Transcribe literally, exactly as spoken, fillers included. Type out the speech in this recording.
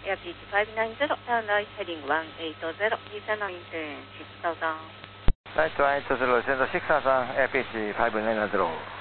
Air Beach five nine zero, turn right heading one eight zero, Visa nine six thousand. Right one eight zero, send six thousand, Air Beach five nine zero.